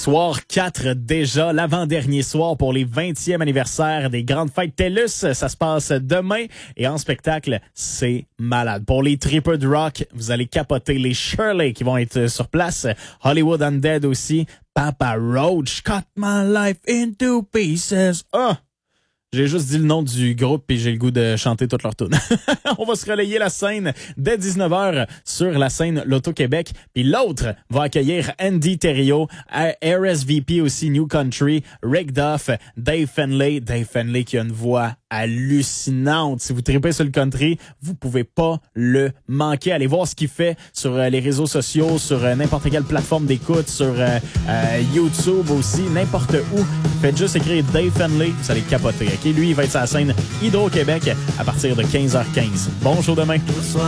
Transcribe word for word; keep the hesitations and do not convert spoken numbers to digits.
Soir quatre déjà, l'avant-dernier soir pour les vingtième anniversaire des Grandes Fêtes TELUS. Ça se passe demain et en spectacle, c'est malade. Pour les tripeux de rock, vous allez capoter les Shirley qui vont être sur place. Hollywood Undead aussi. Papa Roach, Cut My Life Into Pieces. Ah! J'ai juste dit le nom du groupe puis j'ai le goût de chanter toute leur tune. On va se relayer la scène dès dix-neuf heures sur la scène L'Auto-Québec. Puis l'autre va accueillir Andy Thériault, R S V P aussi New Country, Rick Duff, Dave Fenley. Dave Fenley qui a une voix hallucinante. Si vous tripez sur le country, vous pouvez pas le manquer. Allez voir ce qu'il fait sur les réseaux sociaux, sur n'importe quelle plateforme d'écoute, sur euh, euh, YouTube aussi, n'importe où. Faites juste écrire Dave Fenley, vous allez capoter. Okay? Lui, il va être sur la scène Hydro-Québec à partir de quinze heures quinze. Bon show demain.